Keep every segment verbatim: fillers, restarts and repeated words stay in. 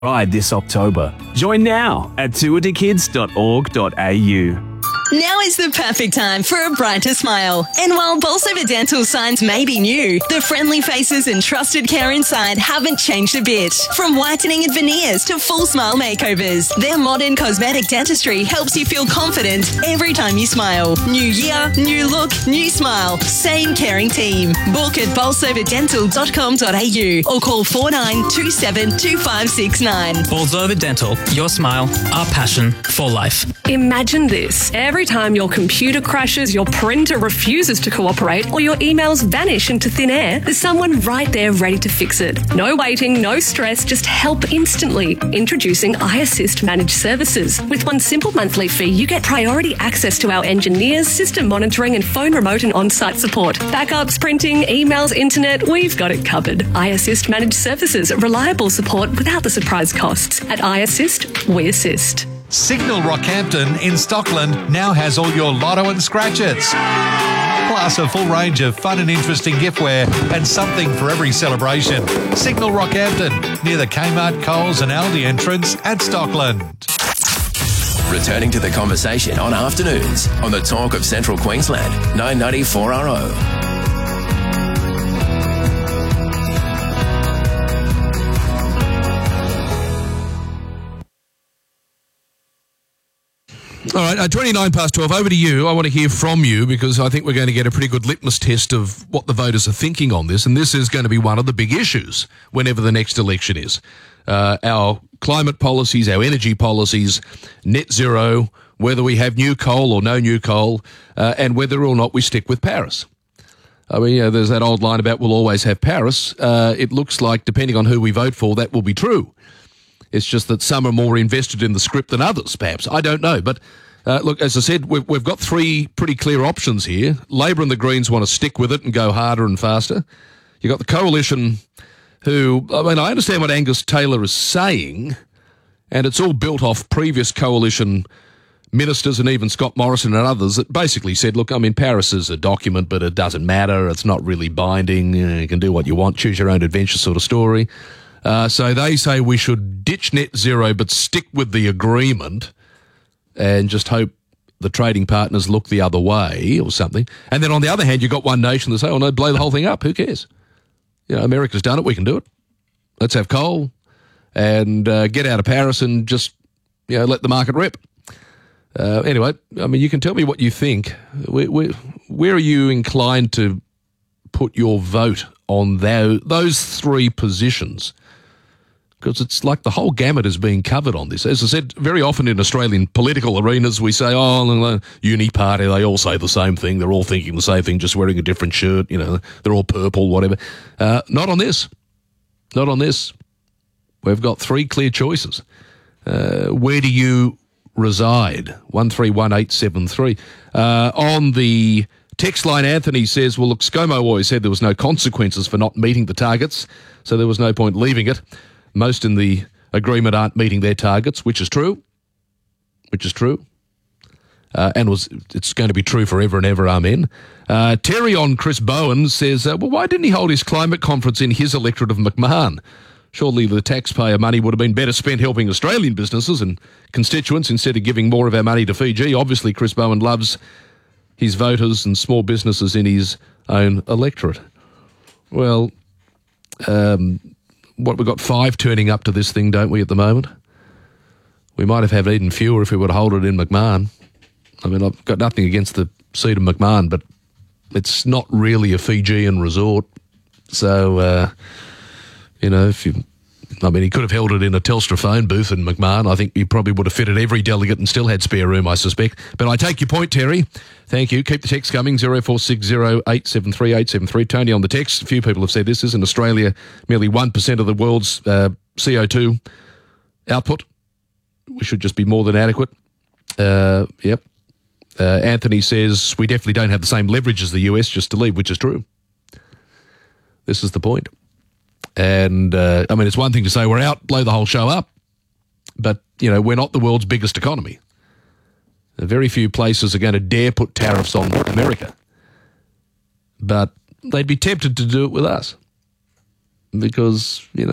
Ride this October. Join now at tour to kids dot org dot a u. Now is the perfect time for a brighter smile. And while Bolsover Dental signs may be new, the friendly faces and trusted care inside haven't changed a bit. From whitening and veneers to full smile makeovers, their modern cosmetic dentistry helps you feel confident every time you smile. New year, new look, new smile. Same caring team. Book at bolsover dental dot com dot a u or call four nine two seven two five six nine. Bolsover Dental. Your smile, our passion for life. Imagine this. Every time your computer crashes, your printer refuses to cooperate, or your emails vanish into thin air, there's someone right there ready to fix it. No waiting, no stress, just help instantly. Introducing iAssist Managed Services. With one simple monthly fee, you get priority access to our engineers, system monitoring, and phone remote and on-site support. Backups, printing, emails, internet, we've got it covered. iAssist Managed Services. Reliable support without the surprise costs. At iAssist, we assist. Signal Rockhampton in Stockland now has all your lotto and scratchers. Plus a full range of fun and interesting giftware and something for every celebration. Signal Rockhampton, near the Kmart, Coles and Aldi entrance at Stockland. Returning to the conversation on afternoons on the Talk of Central Queensland, nine ninety-four R O. All right, uh, twenty-nine past twelve, over to you. I want to hear from you because I think we're going to get a pretty good litmus test of what the voters are thinking on this, and this is going to be one of the big issues whenever the next election is. Uh, our climate policies, our energy policies, net zero, whether we have new coal or no new coal, uh, and whether or not we stick with Paris. I mean, you know, there's that old line about we'll always have Paris. Uh, it looks like, depending on who we vote for, that will be true. It's just that some are more invested in the script than others, perhaps. I don't know. But uh, look, as I said, we've, we've got three pretty clear options here. Labor and the Greens want to stick with it and go harder and faster. You've got the Coalition who, I mean, I understand what Angus Taylor is saying, and it's all built off previous Coalition ministers and even Scott Morrison and others that basically said, look, I mean, Paris is a document, but it doesn't matter. It's not really binding. You know, you can do what you want, choose your own adventure sort of story. Uh, so they say we should ditch net zero but stick with the agreement and just hope the trading partners look the other way or something. And then on the other hand, you've got One Nation that say, oh, no, blow the whole thing up. Who cares? You know, America's done it. We can do it. Let's have coal and uh, get out of Paris and just, you know, let the market rip. Uh, anyway, I mean, you can tell me what you think. Where, where, where are you inclined to put your vote on those, those three positions? Because it's like the whole gamut is being covered on this. As I said, very often in Australian political arenas, we say, oh, the uni party, they all say the same thing. They're all thinking the same thing, just wearing a different shirt. You know, they're all purple, whatever. Uh, not on this. Not on this. We've got three clear choices. Uh, where do you reside? one three one eight seven three. Uh, on the text line, Anthony says, well, look, ScoMo always said there was no consequences for not meeting the targets, so there was no point leaving it. Most in the agreement aren't meeting their targets, which is true, which is true. Uh, and was it's going to be true forever and ever, amen. Uh, Terry on Chris Bowen says, uh, well, why didn't he hold his climate conference in his electorate of McMahon? Surely the taxpayer money would have been better spent helping Australian businesses and constituents instead of giving more of our money to Fiji. Obviously, Chris Bowen loves his voters and small businesses in his own electorate. Well, um... what, we've got five turning up to this thing, don't we, at the moment? We might have had even fewer if we would hold it in McMahon. I mean, I've got nothing against the seat of McMahon, but it's not really a Fijian resort. So, uh, you know, if you... I mean, he could have held it in a Telstra phone booth in McMahon. I think he probably would have fitted every delegate and still had spare room, I suspect. But I take your point, Terry. Thank you. Keep the text coming, zero four six zero eight seven three eight seven three. Tony on the text. A few people have said this is in Australia, merely one percent of the world's uh, C O two output. We should just be more than adequate. Uh, yep. Uh, Anthony says, we definitely don't have the same leverage as the U S just to leave, which is true. This is the point. And, uh, I mean, it's one thing to say we're out, blow the whole show up, but, you know, we're not the world's biggest economy. Very few places are going to dare put tariffs on America, but they'd be tempted to do it with us because, you know,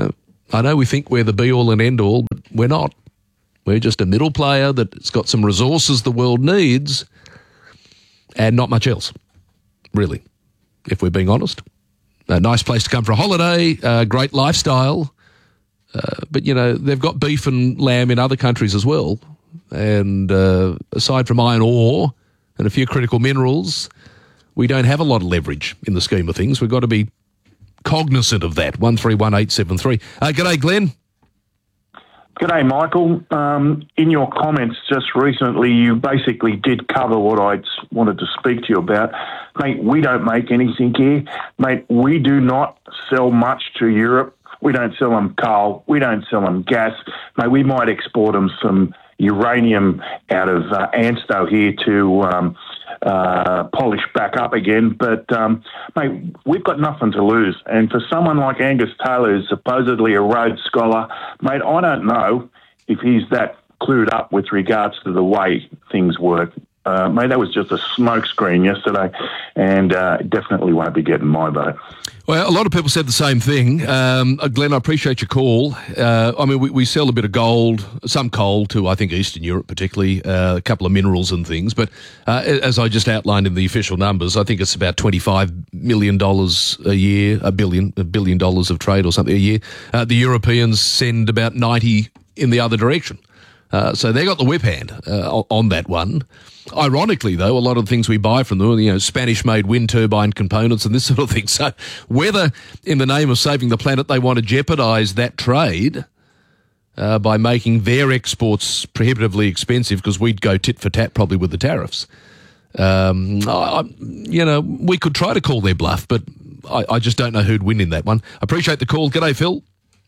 I know we think we're the be-all and end-all, but we're not. We're just a middle player that's got some resources the world needs and not much else, really, if we're being honest. A nice place to come for a holiday, a great lifestyle, uh, but, you know, they've got beef and lamb in other countries as well. And uh, aside from iron ore and a few critical minerals, we don't have a lot of leverage in the scheme of things. We've got to be cognizant of that. one three one eight seven three. Uh, g'day, Glenn. G'day, Michael. Um, in your comments just recently, you basically did cover what I wanted to speak to you about. Mate, we don't make anything here. Mate, we do not sell much to Europe. We don't sell them coal. We don't sell them gas. Mate, we might export them some uranium out of uh, Ansto here to um, uh, polish back up again. But, um, mate, we've got nothing to lose. And for someone like Angus Taylor, who's supposedly a Rhodes Scholar, mate, I don't know if he's that clued up with regards to the way things work. Uh, mate, that was just a smokescreen yesterday, and uh, definitely won't be getting my vote. Well, a lot of people said the same thing. Um, uh, Glenn, I appreciate your call. Uh, I mean, we, we sell a bit of gold, some coal to, I think, Eastern Europe particularly, uh, a couple of minerals and things. But uh, as I just outlined in the official numbers, I think it's about twenty-five million dollars a year, a billion, a billion dollars of trade or something a year. Uh, the Europeans send about ninety in the other direction. Uh, so they got the whip hand uh, on that one. Ironically, though, a lot of the things we buy from them, you know, Spanish-made wind turbine components and this sort of thing. So whether in the name of saving the planet they want to jeopardise that trade uh, by making their exports prohibitively expensive, because we'd go tit for tat probably with the tariffs. Um, I, you know, we could try to call their bluff, but I, I just don't know who'd win in that one. I appreciate the call. G'day, Phil.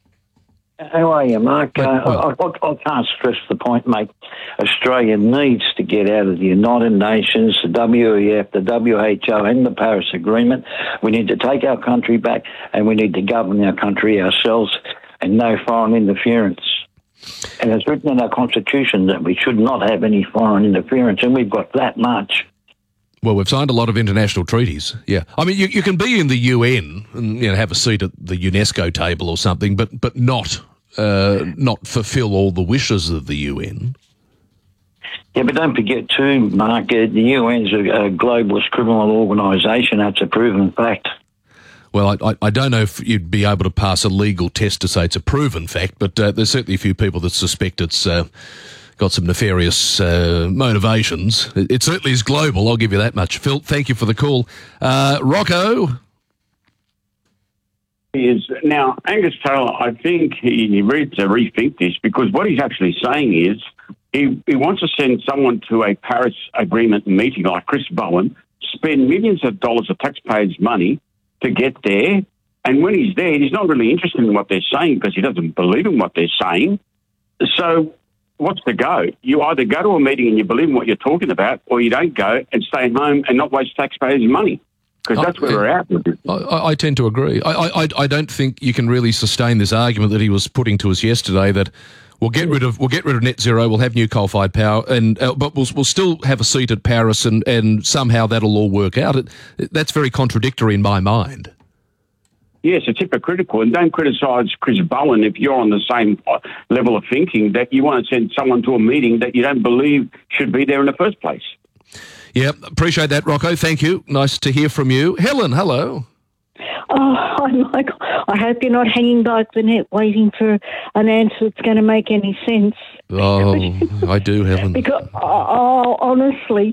How are you, Mark? Uh, I, I, I can't stress the point, mate. Australia needs to get out of the United Nations, the W E F, the W H O and the Paris Agreement. We need to take our country back, and we need to govern our country ourselves, and no foreign interference. And it's written in our Constitution that we should not have any foreign interference, and we've got that much. Well, we've signed a lot of international treaties, yeah. I mean, you, you can be in the U N and, you know, have a seat at the UNESCO table or something, but but not uh, not fulfil all the wishes of the U N. Yeah, but don't forget too, Mark, uh, the U N's a, a globalist criminal organisation. That's a proven fact. Well, I, I, I don't know if you'd be able to pass a legal test to say it's a proven fact, but uh, there's certainly a few people that suspect it's uh, got some nefarious uh, motivations. It, it certainly is global, I'll give you that much. Phil, thank you for the call. Uh, Rocco? Is now, Angus Taylor, I think he needs to rethink this, because what he's actually saying is he, he wants to send someone to a Paris Agreement meeting like Chris Bowen, spend millions of dollars of taxpayers' money to get there, and when he's there, he's not really interested in what they're saying because he doesn't believe in what they're saying. So what's the go? You either go to a meeting and you believe in what you're talking about, or you don't go and stay home and not waste taxpayers' money. Because that's where we're at with it. I, I tend to agree. I, I, I don't think you can really sustain this argument that he was putting to us yesterday that we'll get rid of we'll get rid of net zero, we'll have new coal-fired power, and uh, but we'll we'll still have a seat at Paris, and, and somehow that'll all work out. It, that's very contradictory in my mind. Yes, it's hypocritical, and don't criticise Chris Bowen if you're on the same level of thinking that you want to send someone to a meeting that you don't believe should be there in the first place. Yeah, appreciate that, Rocco. Thank you. Nice to hear from you. Helen, hello. Oh, hi, Michael. I hope you're not hanging by the net waiting for an answer that's going to make any sense. Oh, I do, Helen. Because, oh, honestly,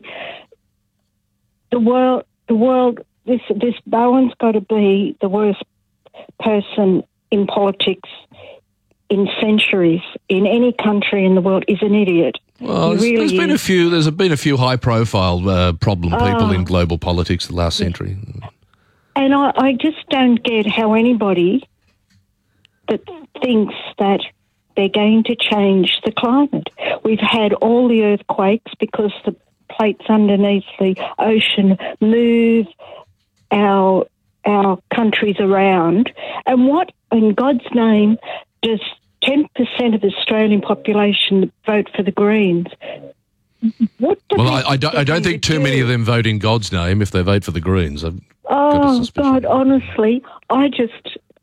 the world, the world, this, this Bowen's got to be the worst person in politics in centuries in any country in the world. Is an idiot. Well, there's, really there's been is. a few. There's been a few high-profile uh, problem people Oh. in global politics the last century. And I, I just don't get how anybody that thinks that they're going to change the climate. We've had all the earthquakes because the plates underneath the ocean move our our countries around. And what, in God's name, does ten percent of the Australian population vote for the Greens? What does Well, that I, I don't, I don't think too do? many of them vote in God's name if they vote for the Greens. I've got a Oh, suspicion. God, honestly, I just,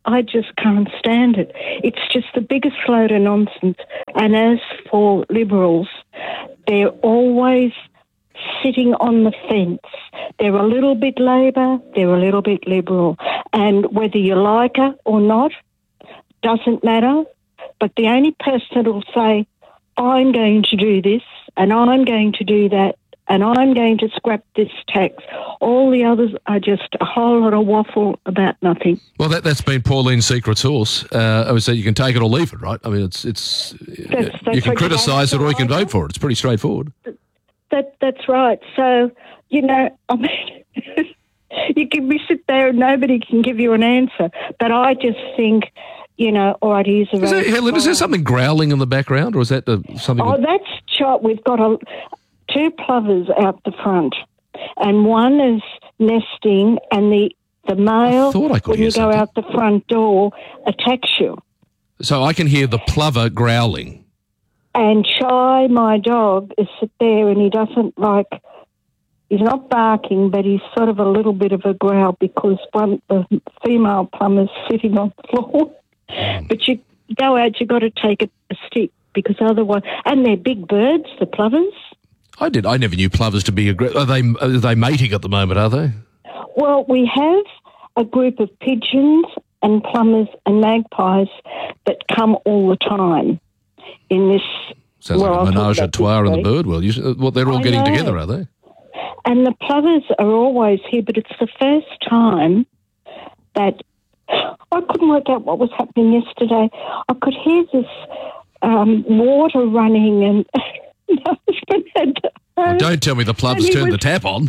I just can't stand it. It's just the biggest load of nonsense. And as for Liberals, they're always sitting on the fence. They're a little bit Labor, they're a little bit Liberal. And whether you like it or not, doesn't matter. But the only person that will say, I'm going to do this and I'm going to do that and I'm going to scrap this tax. All the others are just a whole lot of waffle about nothing. Well, that, that's been Pauline's secret sauce. Uh, I would say you can take it or leave it, right? I mean, it's it's that's, that's you can criticise it or you can vote for it. It's pretty straightforward. That That's right. So, you know, I mean, you can we sit there and nobody can give you an answer. But I just think, you know, all right, here's a... Is there, Helen, is there something growling in the background or is that the, something... Oh, that's shot. We've got a... two plovers out the front, and one is nesting, and the the male, I I when you something. go out the front door, attacks you. So I can hear the plover growling. And Chai, my dog, is sit there, and he doesn't like. He's not barking, but he's sort of a little bit of a growl because one the female plumber's sitting on the floor. Mm. But you go out, you've got to take a, a stick because otherwise, and they're big birds, the plovers. I did. I never knew plovers to be aggressive. Are they, are they mating at the moment, are they? Well, we have a group of pigeons and plumbers and magpies that come all the time in this... Sounds like a menage a trois in the bird world. You, well, they're all I getting know. together, are they? And the plovers are always here, but it's the first time that... I couldn't work out what was happening yesterday. I could hear this um, water running and... My husband had the hose. Don't tell me the plovers turned was, the tap on.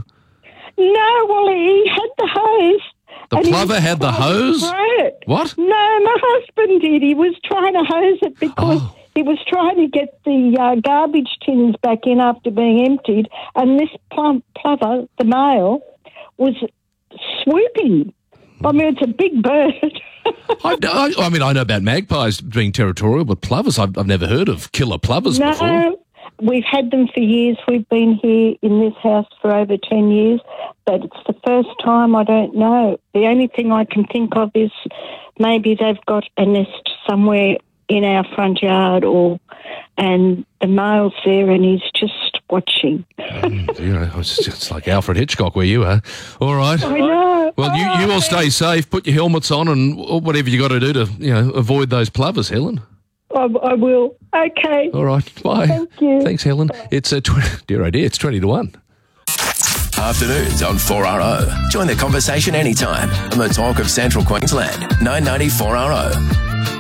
No, well, he had the hose. The plover had the hose? It. What? No, my husband did. He was trying to hose it because oh. he was trying to get the uh, garbage tins back in after being emptied, and this pl- plover, the male, was swooping. I mean, it's a big bird. I, I, I mean, I know about magpies being territorial, but plovers, I've, I've never heard of killer plovers no, before. We've had them for years. We've been here in this house for over ten years, but it's the first time. I don't know. The only thing I can think of is maybe they've got a nest somewhere in our front yard, or and the male's there and he's just watching. um, you know, it's, it's like Alfred Hitchcock where you are. All right. I know. Well, oh, you, you all stay safe. Put your helmets on and whatever you got to do to, you know, avoid those plovers, Helen. I, I will. Okay. All right. Bye. Thank you. Thanks, Helen. It's a tw- dear idea. It's twenty to one. Afternoons on four R O. Join the conversation anytime on the talk of Central Queensland. nine ninety four R O.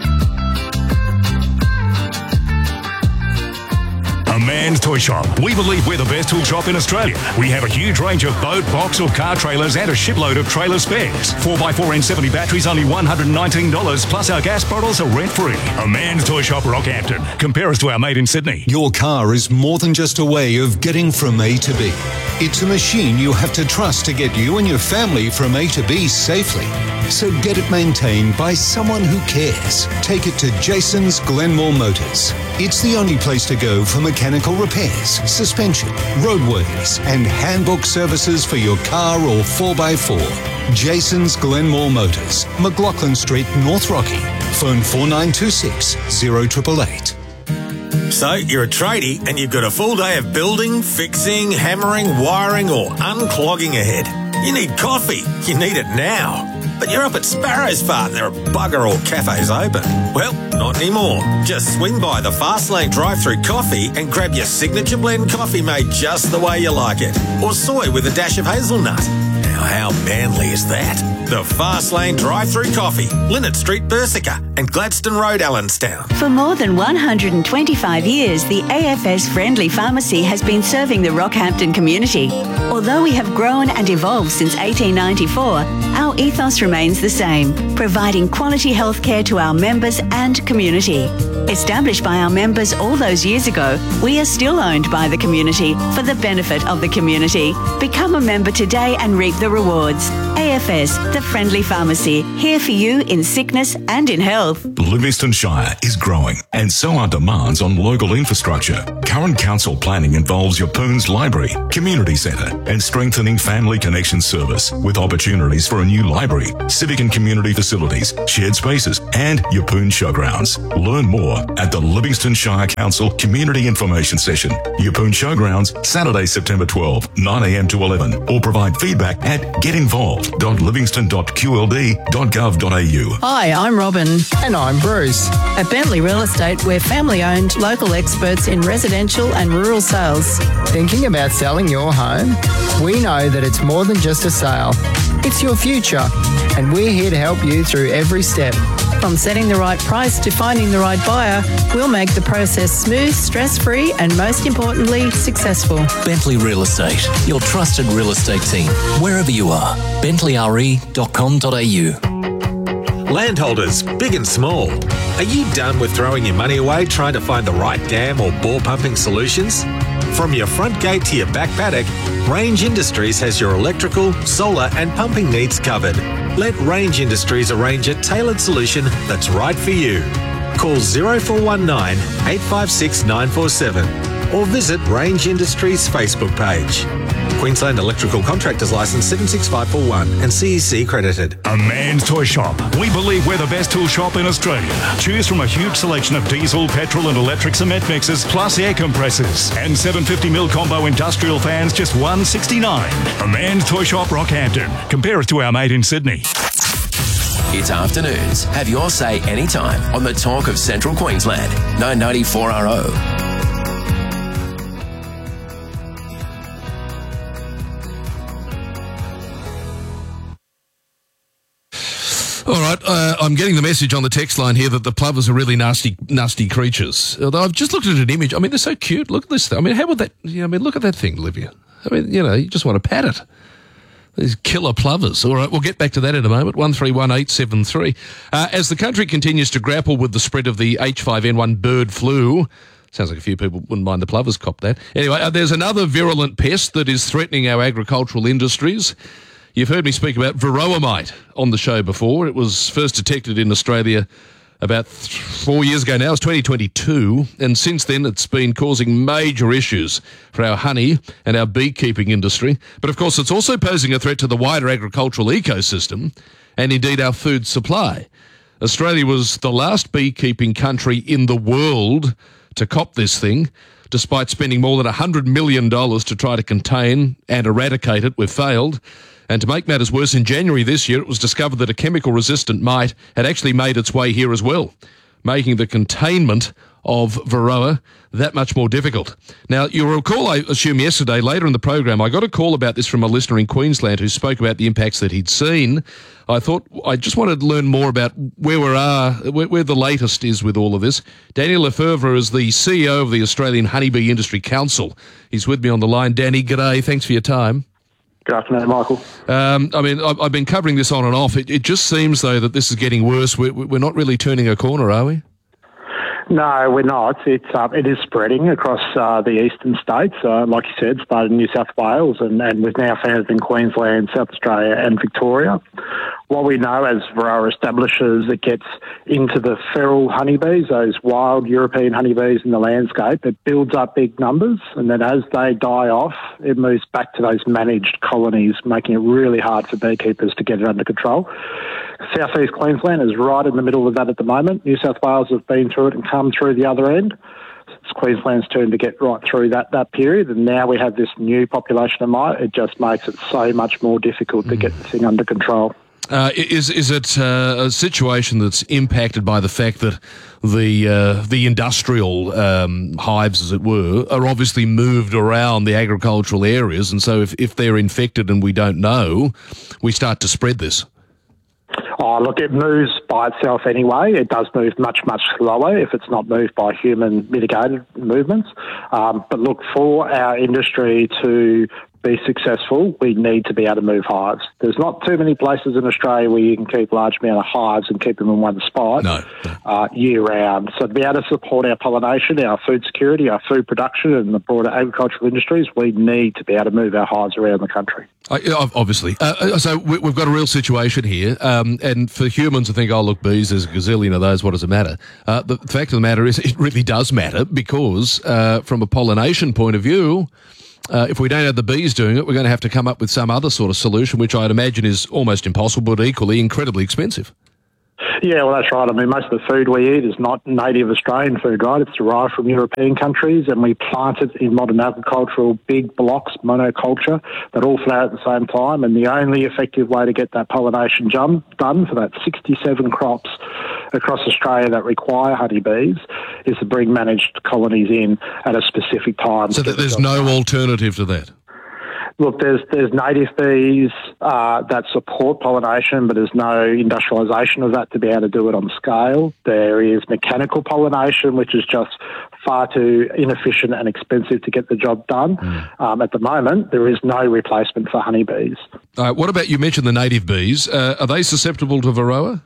A Man's Toy Shop. We believe we're the best tool shop in Australia. We have a huge range of boat, box or car trailers and a shipload of trailer spares. four by four N seventy batteries only one hundred nineteen dollars, plus our gas bottles are rent-free. A Man's Toy Shop, Rockhampton. Compare us to our mate in Sydney. Your car is more than just a way of getting from A to B. It's a machine you have to trust to get you and your family from A to B safely. So get it maintained by someone who cares. Take it to Jason's Glenmore Motors. It's the only place to go for mechanical repairs, suspension, roadways, and handbook services for your car or four by four. Jason's Glenmore Motors, McLaughlin Street, North Rocky. Phone four nine two six, zero eight eight eight. So, you're a tradie and you've got a full day of building, fixing, hammering, wiring or unclogging ahead. You need coffee. You need it now. But you're up at Sparrow's Fart and there are bugger all cafes open. Well, not anymore. Just swing by the Fastlane drive-through coffee and grab your signature blend coffee made just the way you like it. Or soy with a dash of hazelnut. Now, how manly is that? The Fastlane drive-through coffee, Linnet Street, Bersica and Gladstone Road, Allenstown. For more than one hundred twenty-five years, the A F S Friendly Pharmacy has been serving the Rockhampton community. Although we have grown and evolved since eighteen ninety-four, our ethos remains the same, providing quality healthcare to our members and community. Established by our members all those years ago, we are still owned by the community for the benefit of the community. Become a member today and reap the rewards. A F S, the friendly pharmacy, here for you in sickness and in health. Livingston Shire is growing, and so are demands on local infrastructure. Current council planning involves Yapoon's library, community centre, and strengthening family connection service, with opportunities for a new library, civic and community facilities, shared spaces, and Yapoon showgrounds. Learn more at the Livingston Shire Council Community Information Session, Yapoon Showgrounds, Saturday, September twelfth, nine a m to eleven, or provide feedback at getinvolved dot livingston dot q l d dot gov dot a u. Hi, I'm Robin. And I'm Bruce. At Bentley Real Estate, we're family-owned, local experts in residential and rural sales. Thinking about selling your home? We know that it's more than just a sale. It's your future, and we're here to help you through every step. From setting the right price to finding the right buyer, we'll make the process smooth, stress-free, and most importantly, successful. Bentley Real Estate, your trusted real estate team, wherever you are. bentley r e dot com dot a u. Landholders, big and small, are you done with throwing your money away trying to find the right dam or bore pumping solutions? From your front gate to your back paddock, Range Industries has your electrical, solar and pumping needs covered. Let Range Industries arrange a tailored solution that's right for you. Call zero four one nine, eight five six, nine four seven or visit Range Industries Facebook page. Queensland Electrical Contractors Licence seven six five four one and C E C accredited. A Man's Toy Shop. We believe we're the best tool shop in Australia. Choose from a huge selection of diesel, petrol and electric cement mixers, plus air compressors. And seven hundred fifty mil combo industrial fans, just one hundred sixty-nine dollars. A Man's Toy Shop, Rockhampton. Compare us to our mate in Sydney. It's afternoons. Have your say anytime on the talk of Central Queensland. nine ninety-four R O. All right, uh, I'm getting the message on the text line here that the plovers are really nasty, nasty creatures. Although I've just looked at an image. I mean, they're so cute. Look at this. I mean, how would that? You know, I mean, look at that thing, Olivia. I mean, you know, you just want to pat it. These killer plovers. All right, we'll get back to that in a moment. One three one eight seven three. Uh, as the country continues to grapple with the spread of the H five N one bird flu. Sounds like a few people wouldn't mind the plovers cop that. Anyway, uh, there's another virulent pest that is threatening our agricultural industries. You've heard me speak about varroa mite on the show before. It was first detected in Australia about th- four years ago now. It's twenty twenty-two, and since then it's been causing major issues for our honey and our beekeeping industry. But of course, it's also posing a threat to the wider agricultural ecosystem and indeed our food supply. Australia was the last beekeeping country in the world to cop this thing. Despite spending more than one hundred million dollars to try to contain and eradicate it, we've failed. And to make matters worse, in January this year, it was discovered that a chemical-resistant mite had actually made its way here as well, making the containment of varroa that much more difficult. Now, you'll recall, I assume, yesterday, later in the program, I got a call about this from a listener in Queensland who spoke about the impacts that he'd seen. I thought I just wanted to learn more about where we are, where, where the latest is with all of this. Daniel Lefebvre is the C E O of the Australian Honeybee Industry Council. He's with me on the line. Danny, g'day. Thanks for your time. Good afternoon, Michael. Um, I mean, I've, I've been covering this on and off. It, it just seems, though, that this is getting worse. We're, we're not really turning a corner, are we? No, we're not. It's uh, it is spreading across uh, the eastern states. Uh, like you said, started in New South Wales, and, and we've now found it in Queensland, South Australia, and Victoria. What we know as varroa establishes, it gets into the feral honeybees, those wild European honeybees in the landscape. It builds up big numbers, and then as they die off, it moves back to those managed colonies, making it really hard for beekeepers to get it under control. South East Queensland is right in the middle of that at the moment. New South Wales have been through it and come through the other end. It's Queensland's turn to get right through that, that period, and now we have this new population of mite. It just makes it so much more difficult mm. to get the thing under control. Uh, is is it uh, a situation that's impacted by the fact that the uh, the industrial um, hives, as it were, are obviously moved around the agricultural areas, and so if, if they're infected and we don't know, we start to spread this? Oh, look, it moves by itself anyway. It does move much, much slower if it's not moved by human mitigated movements. Um, but look, for our industry to be successful, we need to be able to move hives. There's not too many places in Australia where you can keep large amount of hives and keep them in one spot no. uh, year round. So to be able to support our pollination, our food security, our food production and the broader agricultural industries, we need to be able to move our hives around the country. Uh, obviously. Uh, so we, we've got a real situation here. Um, and for humans to think, oh, look, bees, there's a gazillion of those, what does it matter? Uh, the fact of the matter is it really does matter because uh, from a pollination point of view, Uh, if we don't have the bees doing it, we're going to have to come up with some other sort of solution, which I'd imagine is almost impossible, but equally incredibly expensive. Yeah, well, that's right. I mean, most of the food we eat is not native Australian food, right? It's derived from European countries, and we plant it in modern agricultural big blocks, monoculture, that all flower at the same time. And the only effective way to get that pollination done for that sixty-seven crops across Australia that require honeybees is to bring managed colonies in at a specific time. So that there's no alternative to that? Look, there's there's native bees uh, that support pollination, but there's no industrialisation of that to be able to do it on scale. There is mechanical pollination, which is just far too inefficient and expensive to get the job done. Mm. Um, at the moment, there is no replacement for honeybees. Uh, what about, you mentioned the native bees. Uh, are they susceptible to Varroa?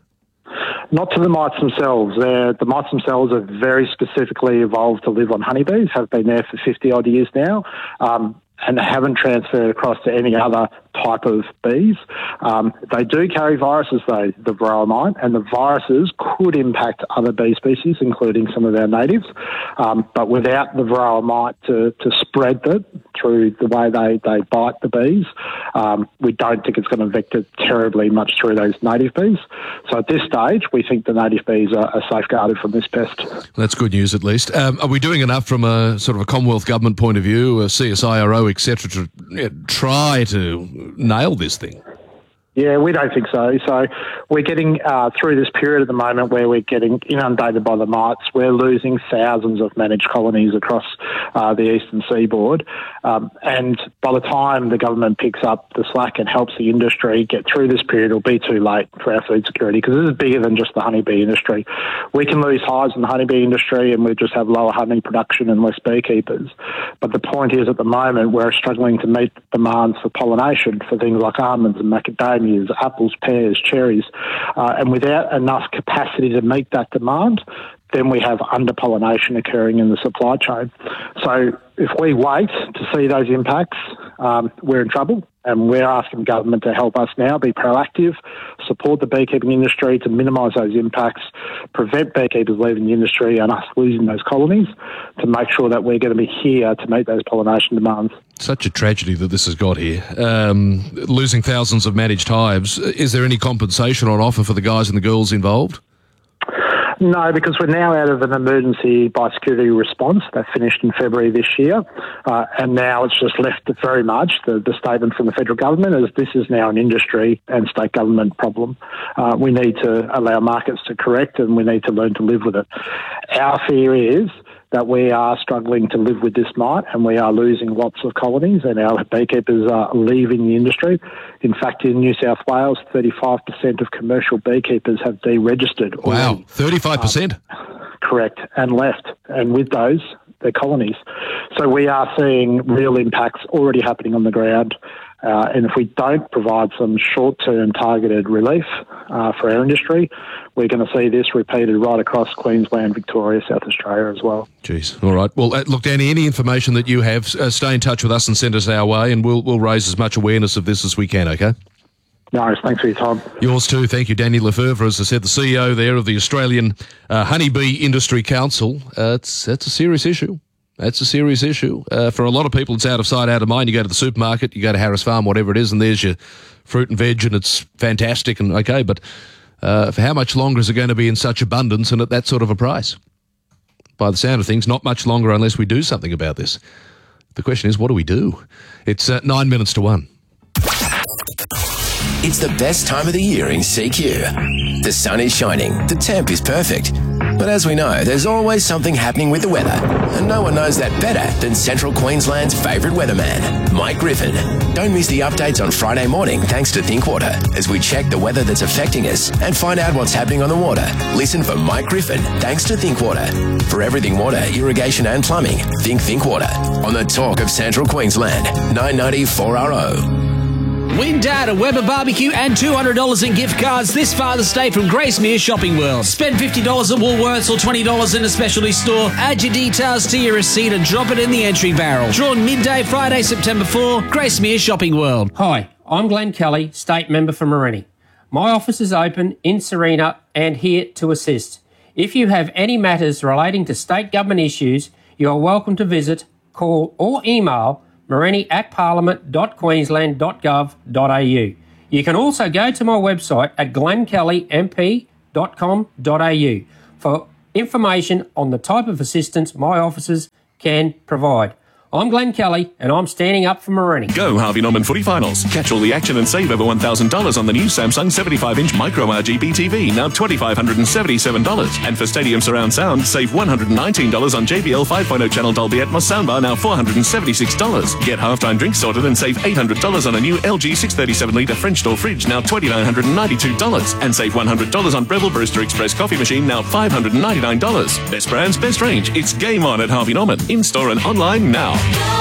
Not to the mites themselves. They're, the mites themselves are very specifically evolved to live on honeybees, have been there for fifty odd years now. Um, and haven't transferred across to any other type of bees. Um, they do carry viruses, though, the Varroa mite, and the viruses could impact other bee species, including some of our natives. Um, but without the Varroa mite to, to spread it through the way they, they bite the bees, um, we don't think it's going to vector terribly much through those native bees. So at this stage, we think the native bees are, are safeguarded from this pest. That's good news, at least. Um, are we doing enough from a sort of a Commonwealth government point of view, a C S I R O, et cetera, to you know, try to nail this thing? Yeah, we don't think so. So we're getting uh, through this period at the moment where we're getting inundated by the mites. We're losing thousands of managed colonies across uh, the eastern seaboard. Um, and by the time the government picks up the slack and helps the industry get through this period, it'll be too late for our food security because this is bigger than just the honeybee industry. We can lose hives in the honeybee industry and we just have lower honey production and less beekeepers. But the point is at the moment we're struggling to meet demands for pollination for things like almonds and macadamia, apples, pears, cherries, uh, and without enough capacity to meet that demand, then we have under-pollination occurring in the supply chain. So if we wait to see those impacts, um, we're in trouble, and we're asking government to help us now be proactive, support the beekeeping industry to minimise those impacts, prevent beekeepers leaving the industry and us losing those colonies to make sure that we're going to be here to meet those pollination demands. Such a tragedy that this has got here. Um, losing thousands of managed hives. Is there any compensation on offer for the guys and the girls involved? No, because we're now out of an emergency biosecurity response that finished in February this year, uh, and now it's just left very much, the, the statement from the federal government is this is now an industry and state government problem. Uh, we need to allow markets to correct and we need to learn to live with it. Our fear is that we are struggling to live with this mite and we are losing lots of colonies and our beekeepers are leaving the industry. In fact, in New South Wales, thirty-five percent of commercial beekeepers have deregistered. Wow, already. thirty-five percent? Um, correct, and left. And with those, their colonies. So we are seeing real impacts already happening on the ground. Uh, and if we don't provide some short-term targeted relief uh, for our industry, we're going to see this repeated right across Queensland, Victoria, South Australia as well. Jeez. All right. Well, uh, look, Danny, any information that you have, uh, stay in touch with us and send us our way, and we'll we'll raise as much awareness of this as we can, okay? No worries. Thanks for your time. Yours too. Thank you, Danny Lefevre, as I said, the C E O there of the Australian uh, Honeybee Industry Council. Uh, it's That's a serious issue. That's a serious issue. Uh, for a lot of people, it's out of sight, out of mind. You go to the supermarket, you go to Harris Farm, whatever it is, and there's your fruit and veg, and it's fantastic and okay, but uh, for how much longer is it going to be in such abundance and at that sort of a price? By the sound of things, not much longer unless we do something about this. The question is, what do we do? It's uh, nine minutes to one. It's the best time of the year in C Q. The sun is shining, the temp is perfect, But as we know, there's always something happening with the weather, and no one knows that better than Central Queensland's favourite weatherman, Mike Griffin. Don't miss the updates on Friday morning thanks to Thinkwater as we check the weather that's affecting us and find out what's happening on the water. Listen for Mike Griffin thanks to Thinkwater. For everything water, irrigation and plumbing, think Thinkwater. On the Talk of Central Queensland, nine ninety four R O. Win Dad, a Weber barbecue and two hundred dollars in gift cards this Father's Day from Gracemere Shopping World. Spend fifty dollars at Woolworths or twenty dollars in a specialty store. Add your details to your receipt and drop it in the entry barrel. Drawn midday Friday, September fourth, Gracemere Shopping World. Hi, I'm Glenn Kelly, State Member for Morini. My office is open in Serena and here to assist. If you have any matters relating to state government issues, you are welcome to visit, call or email morini at parliament dot queensland dot gov dot a u. You can also go to my website at glenn kelly m p dot com dot a u for information on the type of assistance my offices can provide. I'm Glenn Kelly, and I'm standing up for Morini. Go Harvey Norman Footy Finals. Catch all the action and save over one thousand dollars on the new Samsung seventy-five inch Micro R G B T V, now two thousand five hundred seventy-seven dollars. And for Stadium Surround Sound, save one hundred nineteen dollars on J B L five point oh channel Dolby Atmos soundbar, now four hundred seventy-six dollars. Get halftime drinks sorted and save eight hundred dollars on a new L G six thirty-seven litre French door fridge, now two thousand nine hundred ninety-two dollars. And save one hundred dollars on Breville Brewster Express coffee machine, now five hundred ninety-nine dollars. Best brands, best range. It's game on at Harvey Norman. In-store and online now.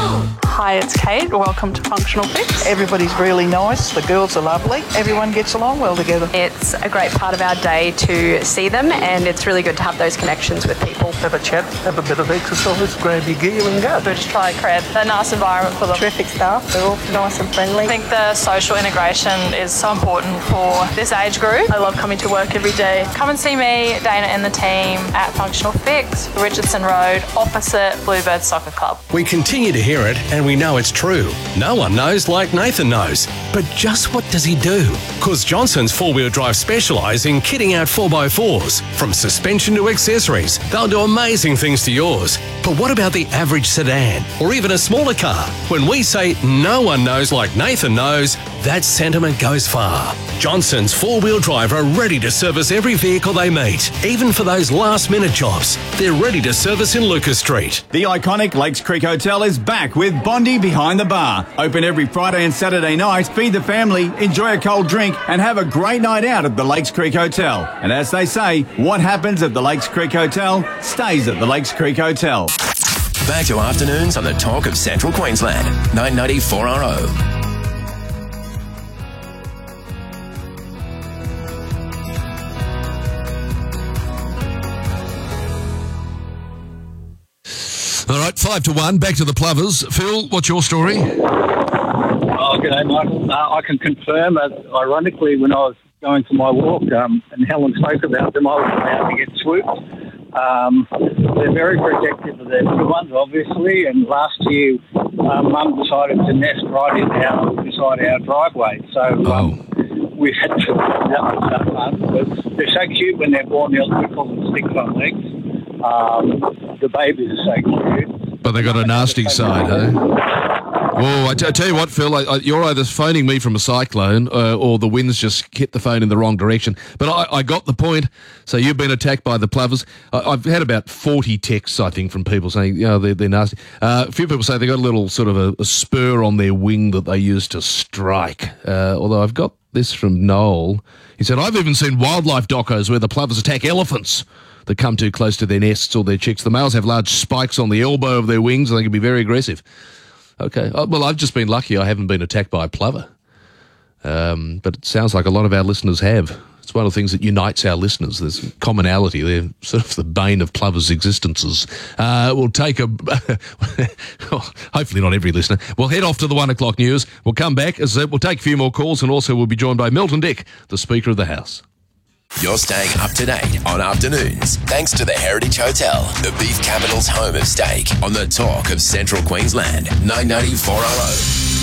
Hi, it's Kate. Welcome to Functional Fix. Everybody's really nice. The girls are lovely. Everyone gets along well together. It's a great part of our day to see them, and it's really good to have those connections with people. Have a chat, have a bit of exercise, grab your gear and go. Good to try Cred. A nice environment for them. Terrific staff. They're all nice and friendly. I think the social integration is so important for this age group. I love coming to work every day. Come and see me, Dana and the team at Functional Fix, Richardson Road, opposite Bluebird Soccer Club. We continue to hear it, and we know it's true. No one knows like Nathan knows. But just what does he do? Because Johnson's four-wheel drive specialise in kitting out four by fours. From suspension to accessories, they'll do amazing things to yours. But what about the average sedan or even a smaller car? When we say no one knows like Nathan knows, that sentiment goes far. Johnson's four-wheel drive are ready to service every vehicle they meet, even for those last-minute jobs. They're ready to service in Lucas Street. The iconic Lakes Creek Hotel is back with Bondi Behind the Bar. Open every Friday and Saturday night, feed the family, enjoy a cold drink and have a great night out at the Lakes Creek Hotel. And as they say, what happens at the Lakes Creek Hotel stays at the Lakes Creek Hotel. Back to afternoons on the Talk of Central Queensland, nine ninety-four R O. All right, five to one. Back to the Plovers. Phil, what's your story? Oh, g'day, Michael. Uh, I can confirm that, ironically, when I was going for my walk, um, and Helen spoke about them, I was about to get swooped. Um, they're very protective of their little ones, obviously, and last year, uh, Mum decided to nest right in our, beside our driveway. So um, we had to, that was that fun. But they're so cute when they're born. We call them sticks on legs. Um, the babies are so cute. But they got a nasty side, huh? Well, I, t- I tell you what, Phil, I, I, you're either phoning me from a cyclone uh, or the winds just hit the phone in the wrong direction. But I, I got the point. So you've been attacked by the Plovers. I, I've had about forty texts, I think, from people saying, you know, they're, they're nasty. Uh, a few people say they got a little sort of a, a spur on their wing that they use to strike. Uh, although I've got this from Noel. He said, I've even seen wildlife docos where the Plovers attack elephants that come too close to their nests or their chicks. The males have large spikes on the elbow of their wings and they can be very aggressive. Okay, well, I've just been lucky I haven't been attacked by a plover. Um, but it sounds like a lot of our listeners have. It's one of the things that unites our listeners. There's commonality. They're sort of the bane of plovers' existences. Uh, we'll take a... hopefully not every listener. We'll head off to the one o'clock news. We'll come back. As I said, we'll take a few more calls and also we'll be joined by Milton Dick, the Speaker of the House. You're staying up to date on afternoons thanks to the Heritage Hotel, the beef capital's home of steak, on the Talk of Central Queensland, nine ninety-four R O.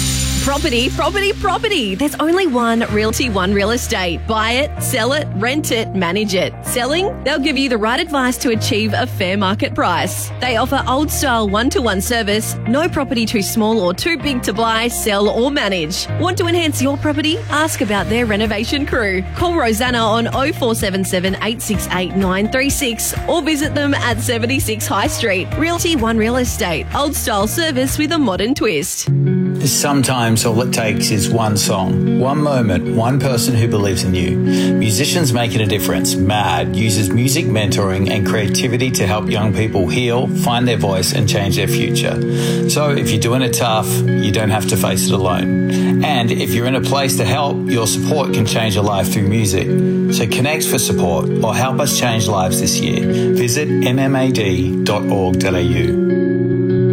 Property, property, property. There's only one Realty One Real Estate. Buy it, sell it, rent it, manage it. Selling? They'll give you the right advice to achieve a fair market price. They offer old-style one-to-one service, no property too small or too big to buy, sell or manage. Want to enhance your property? Ask about their renovation crew. Call Rosanna on oh four seven seven, eight six eight, nine three six or visit them at seventy-six High Street. Realty One Real Estate. Old-style service with a modern twist. Sometimes all it takes is one song, one moment, one person who believes in you. Musicians Making a Difference, MAD, uses music mentoring and creativity to help young people heal, find their voice and change their future. So if you're doing it tough, you don't have to face it alone. And if you're in a place to help, your support can change a life through music. So connect for support or help us change lives this year. Visit m m a d dot org dot a u.